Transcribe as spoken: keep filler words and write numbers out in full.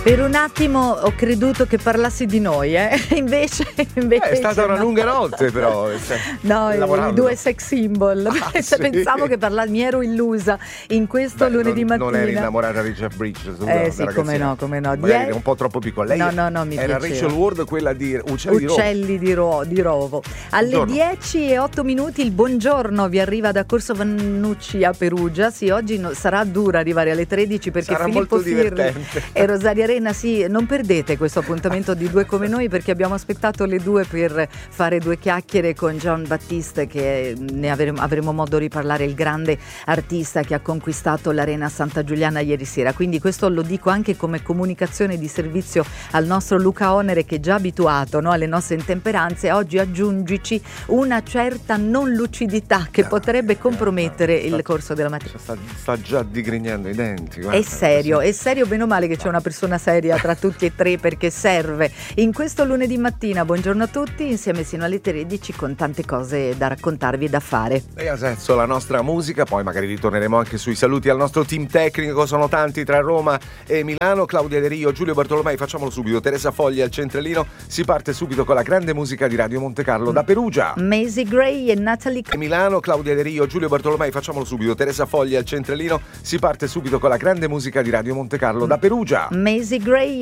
Per un attimo ho creduto che parlassi di noi, eh? invece, invece eh, è stata una no. lunga notte, però. No, i due sex symbol. Ah, sì. Pensavo che parlassi, mi ero illusa in questo Beh, lunedì non, mattina. Non eri innamorata di Jeff Bridges? Eh sì, come no, come no. Magari era un po' troppo piccola. Lei no, no, no, mi era piaceva. Rachel Ward, quella di Uccelli, Uccelli di, ro- di Rovo. Alle buongiorno. dieci e otto minuti il buongiorno vi arriva da Corso Vannucci a Perugia. Sì, oggi no, sarà dura arrivare alle tredici perché sarà Filippo molto Firri divertente. e Rosaria Arena, sì, non perdete questo appuntamento di Due Come Noi, perché abbiamo aspettato le due per fare due chiacchiere con John Battiste, che ne avremo, avremo modo di parlare, il grande artista che ha conquistato l'Arena Santa Giuliana ieri sera. Quindi questo lo dico anche come comunicazione di servizio al nostro Luca Onere, che è già abituato, no, alle nostre intemperanze. Oggi aggiungici una certa non lucidità che potrebbe compromettere sta, il corso della mattina. Sta, sta già digrignando i denti. Guarda, è serio, così. è serio, meno male che c'è una persona seria tra tutti e tre, perché serve in questo lunedì mattina. Buongiorno a tutti, insieme sino alle tredici con tante cose da raccontarvi e da fare. E adesso la nostra musica, poi magari ritorneremo anche sui saluti al nostro team tecnico, sono tanti tra Roma e Milano, Claudia De Rio, Giulio Bartolomei, facciamolo subito, Teresa Fogli al centralino, si parte subito con la grande musica di Radio Monte Carlo da Perugia. Macy Gray e Natalie e Milano, Claudia De Rio, Giulio Bartolomei, facciamolo subito, Teresa Fogli al centralino, si parte subito con la grande musica di Radio Monte Carlo da Perugia. Macy Gray